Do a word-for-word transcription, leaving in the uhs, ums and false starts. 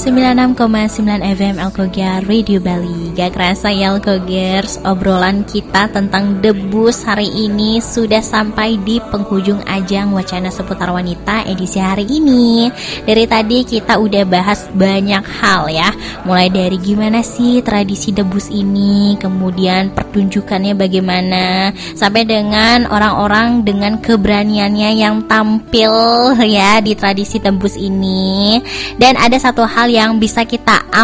sembilan puluh enam koma sembilan F M Alkogar Radio Bali. Gak kerasa ya Alkogers, obrolan kita tentang debus hari ini sudah sampai di penghujung ajang Wacana Seputar Wanita edisi hari ini. Dari tadi kita udah bahas banyak hal ya, mulai dari gimana sih tradisi debus ini, kemudian pertunjukannya bagaimana, sampai dengan orang-orang dengan keberaniannya yang tampil ya di tradisi debus ini. Dan ada satu hal yang bisa kita